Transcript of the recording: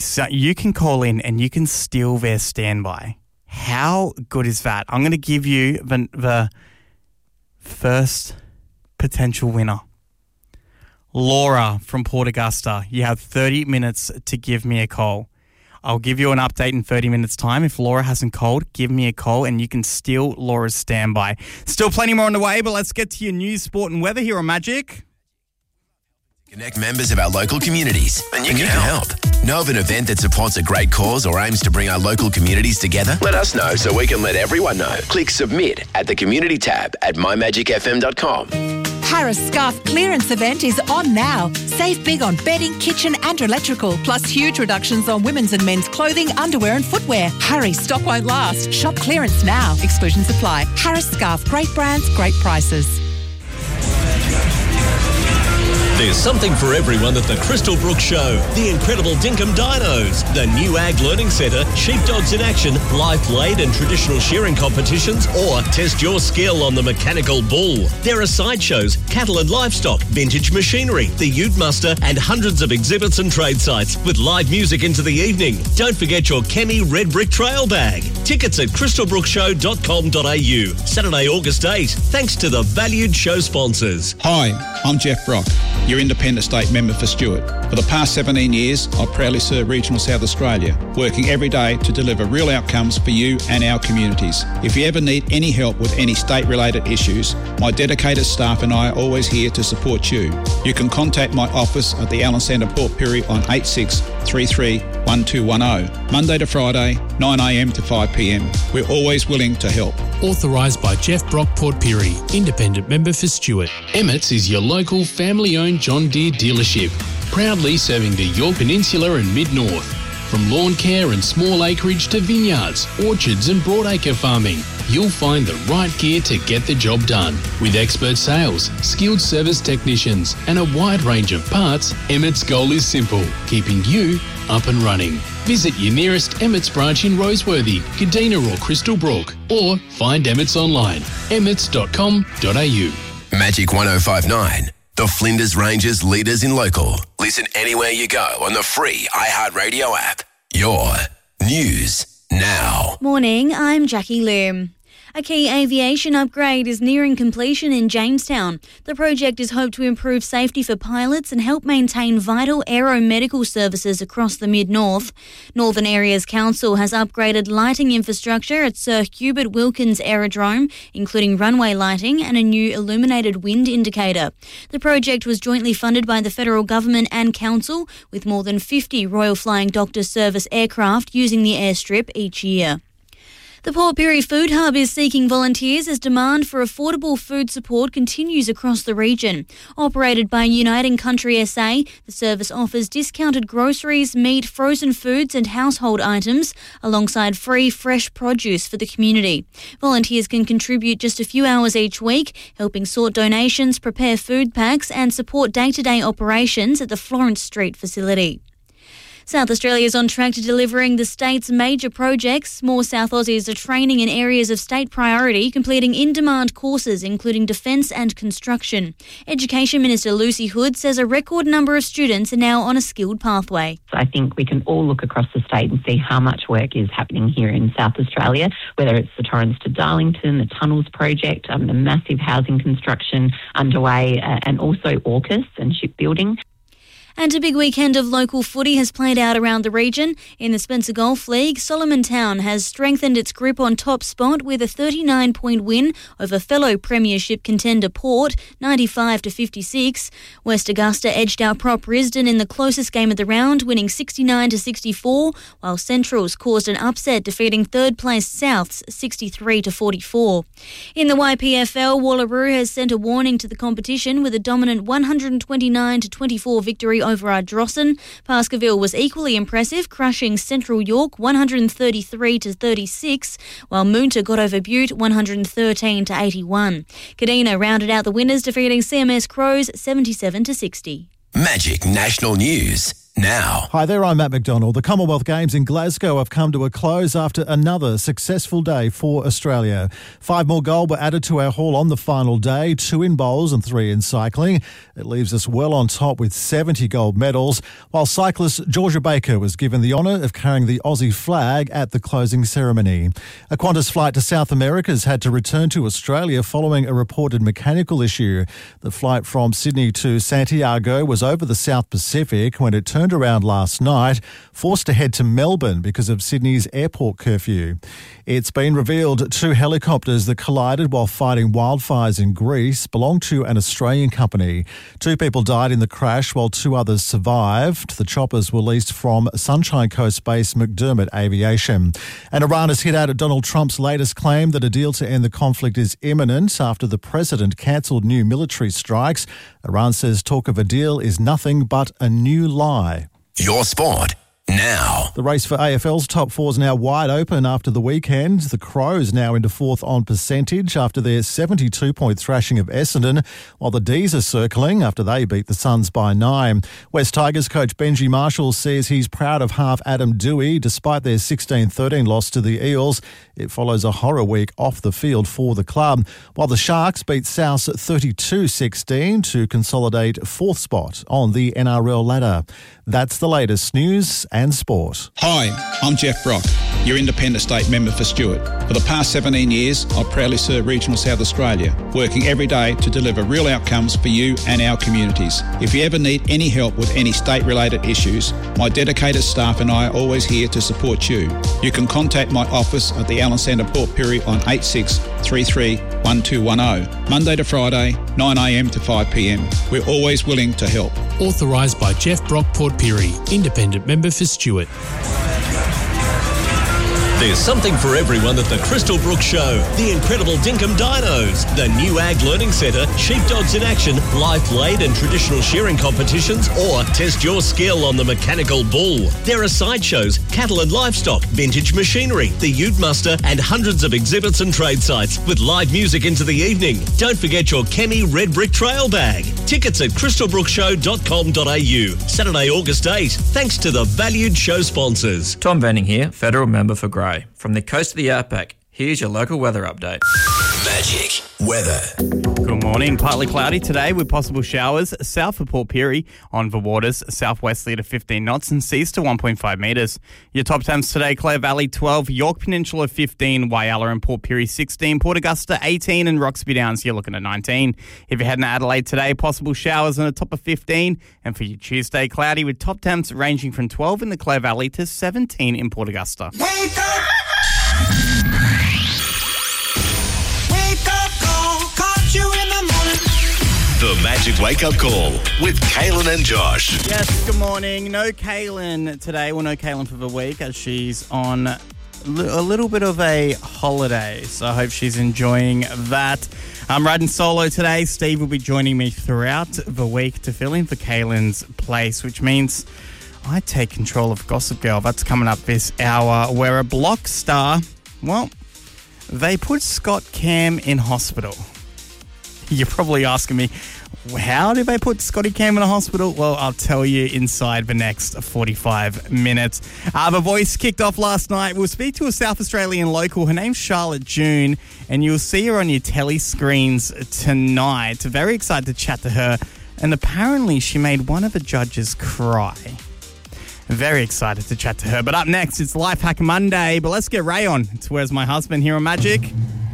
So you can call in and you can steal their standby. How good is that? I'm going to give you the first potential winner. Laura from Port Augusta, you have 30 minutes to give me a call. I'll give you an update in 30 minutes' time. If Laura hasn't called, give me a call and you can steal Laura's standby. Still plenty more on the way, but let's get to your news, sport and weather here on Magic. Connect members of our local communities, and you can help. Know of an event that supports a great cause or aims to bring our local communities together? Let us know so we can let everyone know. Click submit at the community tab at mymagicfm.com. Harris Scarf Clearance Event is on now. Save big on bedding, kitchen and electrical, plus huge reductions on women's and men's clothing, underwear and footwear. Hurry, stock won't last. Shop clearance now. Exclusions apply. Harris Scarf, great brands, great prices. There's something for everyone at the Crystal Brook Show. The incredible Dinkum Dinos, the new Ag Learning Centre, sheepdogs in action, live laid and traditional shearing competitions, or test your skill on the mechanical bull. There are sideshows, cattle and livestock, vintage machinery, the Ute Muster, and hundreds of exhibits and trade sites with live music into the evening. Don't forget your Chemmy Red Brick Trail Bag. Tickets at crystalbrookshow.com.au. Saturday, August 8. Thanks to the valued show sponsors. Hi, I'm Jeff Brock, your Independent State Member for Stewart. For the past 17 years, I've proudly served Regional South Australia, working every day to deliver real outcomes for you and our communities. If you ever need any help with any state-related issues, my dedicated staff and I are always here to support you. You can contact my office at the Allen Centre, Port Pirie on 8633 1210, Monday to Friday, 9am to 5pm. We're always willing to help. Authorised by Jeff Brock, Port Pirie, Independent Member for Stewart. Emmett's is your local family-owned John Deere dealership, proudly serving the Yorke Peninsula and Mid-North. From lawn care and small acreage to vineyards, orchards and broadacre farming, you'll find the right gear to get the job done. With expert sales, skilled service technicians and a wide range of parts, Emmett's goal is simple, keeping you up and running. Visit your nearest Emmett's branch in Roseworthy, Kadina or Crystal Brook, or find Emmett's online, emmets.com.au. Magic 105.9, the Flinders Ranges leaders in local. Listen anywhere you go on the free iHeartRadio app. Your news now. Morning, I'm Jackie Loom. A key aviation upgrade is nearing completion in Jamestown. The project is hoped to improve safety for pilots and help maintain vital aeromedical services across the Mid-North. Northern Areas Council has upgraded lighting infrastructure at Sir Hubert Wilkins Aerodrome, including runway lighting and a new illuminated wind indicator. The project was jointly funded by the federal government and council, with more than 50 Royal Flying Doctor Service aircraft using the airstrip each year. The Port Pirie Food Hub is seeking volunteers as demand for affordable food support continues across the region. Operated by Uniting Country SA, the service offers discounted groceries, meat, frozen foods and household items, alongside free fresh produce for the community. Volunteers can contribute just a few hours each week, helping sort donations, prepare food packs and support day-to-day operations at the Florence Street facility. South Australia is on track to delivering the state's major projects. More South Aussies are training in areas of state priority, completing in-demand courses including defence and construction. Education Minister Lucy Hood says a record number of students are now on a skilled pathway. I think we can all look across the state and see how much work is happening here in South Australia, whether it's the Torrens to Darlington, the Tunnels project, the massive housing construction underway, and also AUKUS and shipbuilding. And a big weekend of local footy has played out around the region. In the Spencer Golf League, Solomon Town has strengthened its grip on top spot with a 39-point win over fellow premiership contender Port, 95-56. West Augusta edged out Prop Risdon in the closest game of the round, winning 69-64, while Centrals caused an upset, defeating third-placed Souths 63-44. In the YPFL, Wallaroo has sent a warning to the competition with a dominant 129-24 victory over Ardrossan. Baskerville was equally impressive, crushing Central York 133-36, while Moonta got over Butte 113-81. Kadina rounded out the winners, defeating CMS Crows 77-60. Magic National News. now. Hi there, I'm Matt McDonald. The Commonwealth Games in Glasgow have come to a close after another successful day for Australia. 5 more gold were added to our haul on the final day, 2 in bowls and 3 in cycling. It leaves us well on top with 70 gold medals, while cyclist Georgia Baker was given the honour of carrying the Aussie flag at the closing ceremony. A Qantas flight to South America has had to return to Australia following a reported mechanical issue. The flight from Sydney to Santiago was over the South Pacific when it turned around last night, forced to head to Melbourne because of Sydney's airport curfew. It's been revealed 2 helicopters that collided while fighting wildfires in Greece belonged to an Australian company. 2 people died in the crash while 2 others survived. The choppers were leased from Sunshine Coast base McDermott Aviation. And Iran has hit out at Donald Trump's latest claim that a deal to end the conflict is imminent after the president cancelled new military strikes. Iran says talk of a deal is nothing but a new lie. Your sport now. The race for AFL's top 4 is now wide open after the weekend. The Crows now into 4th on percentage after their 72-point thrashing of Essendon, while the D's are circling after they beat the Suns by 9. West Tigers coach Benji Marshall says he's proud of half Adam Dewey despite their 16-13 loss to the Eels. It follows a horror week off the field for the club, while the Sharks beat South 32-16 to consolidate 4th spot on the NRL ladder. That's the latest news and sport. Hi, I'm Jeff Brock, your Independent State Member for Stuart. For the past 17 years, I proudly serve Regional South Australia, working every day to deliver real outcomes for you and our communities. If you ever need any help with any state-related issues, my dedicated staff and I are always here to support you. You can contact my office at the Allen Centre Port Pirie on 8633 1210, Monday to Friday, 9am to 5pm. We're always willing to help. Authorised by Jeff Brock Port Pirie, Independent Member for Stuart. There's something for everyone at the Crystal Brook Show. The incredible Dinkum Dinos, the new Ag Learning Centre, sheepdogs in action, life laid and traditional shearing competitions, or test your skill on the mechanical bull. There are sideshows, cattle and livestock, vintage machinery, the Ute Muster, and hundreds of exhibits and trade sites with live music into the evening. Don't forget your Chemi Red Brick Trail bag. Tickets at crystalbrookshow.com.au. Saturday, August 8. Thanks to the valued show sponsors. Tom Venning here, Federal Member for Grey. From the coast of the Outback, here's your local weather update. Magic weather. Good morning. Partly cloudy today with possible showers south of Port Pirie on the waters, southwesterly to 15 knots and seas to 1.5 metres. Your top temps today, Clare Valley 12, York Peninsula 15, Whyalla and Port Pirie 16, Port Augusta 18 and Roxby Downs you're looking at 19. If you're heading to Adelaide today, possible showers on the top of 15, and for your Tuesday, cloudy with top temps ranging from 12 in the Clare Valley to 17 in Port Augusta. Wake up! Wake up call, caught you in the morning. The Magic Wake Up Call with Kaylin and Josh. Yes, good morning. No Kaylin today. Well, no Kaylin for the week as she's on a little bit of a holiday. So I hope she's enjoying that. I'm riding solo today. Steve will be joining me throughout the week to fill in for Kaylin's place, which means I take control of Gossip Girl. That's coming up this hour, where a Block star, well, they put Scott Cam in hospital. You're probably asking me, how did they put Scotty Cam in a hospital? Well, I'll tell you inside the next 45 minutes. The Voice kicked off last night. We'll speak to a South Australian local. Her name's Charlotte June, and you'll see her on your telly screens tonight. Very excited to chat to her. And apparently she made one of the judges cry. Very excited to chat to her. But up next, it's Life Hack Monday. But let's get Ray on. It's Where's My Husband here on Magic.